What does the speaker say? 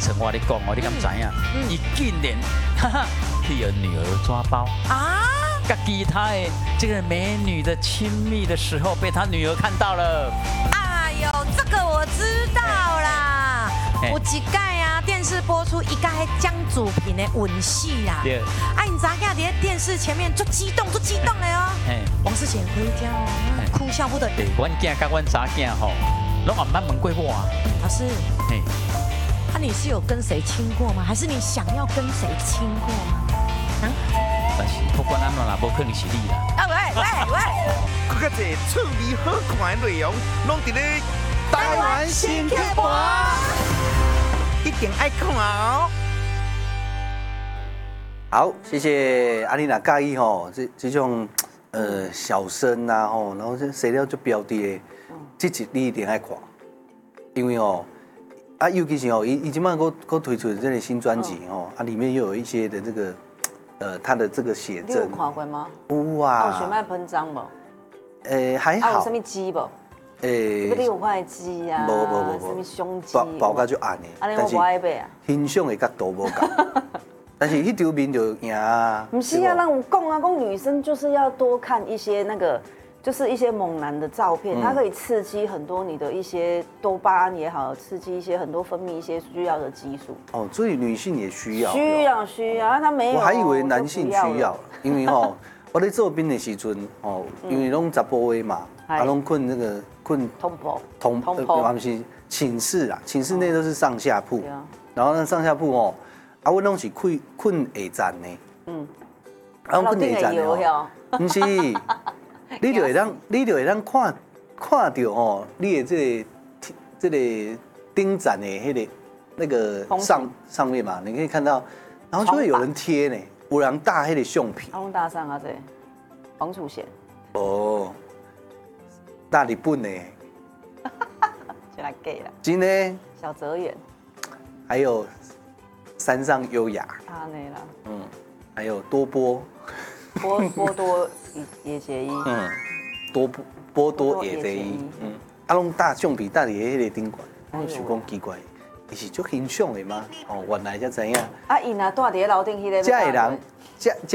成我跟你讲哦，你敢知影？伊竟然替儿女儿抓包啊！跟其他的这个美女的亲密的时候，被他女儿看到了。 哎呦，这个我知道啦。有一届啊，电视播出一个江祖平的吻戏啦。 对。 哎，你咋看？在电视前面就激动的哦。王世贤回家哦，哭笑不得。 对，阮囝跟阮查囝吼，拢也捌问过我啊。 老师，你是有跟谁亲过吗？还是你想要跟谁亲过吗？啊？ 但是不管安怎啦，无可能是你啦。 啊喂！ 更加侪趣味好看的内容，拢伫咧台湾新剧播，一定爱看哦。 好，谢谢阿丽娜介意吼，这种小生呐吼，然后这谁料就标的，这集你一定爱看，因为哦。尤其是哦，伊今麦搁推出这个新专辑哦，里面又有一些的这个，他的这个写真。 你有看过吗？ 有啊。 血脉喷张不？ 还好。 有什么鸡不？你有看鸡啊？ 无。 什么胸肌？ 包甲就暗的。 但是欣赏的角度无同。但是迄条面就赢啊。 不是啊，让我讲女生就是要多看一些那个。就是一些猛男的照片，它可以刺激很多你的一些多巴胺也好，刺激一些很多分泌一些需要的激素。 哦，所以女性也需要。 需要，他没有。 我还以为男性需要，因为吼，我在做兵的时阵，哦，因为拢十波位嘛，拢困那个困通铺，是寝室啦，寝室内都是上下铺，然后那上下铺哦，我拢是困下站呢，然后困下站哦，不是。你就会当看到吼，你的这个钉展的那个上面嘛，你可以看到，然后就会有人贴呢，有人搭那个相片。 拢搭上啊这，黄楚贤。 哦，大日本呢？ 就来给了。 真的。 小泽远。还有山上优雅。 他那啦。 还有多波。 波多野结衣， 波多野结衣，拢搭橡皮搭伫迄个顶管，我想讲奇怪，伊是足欣赏的吗？哦，原来才知影。 伊若住伫楼顶迄个。 这个人，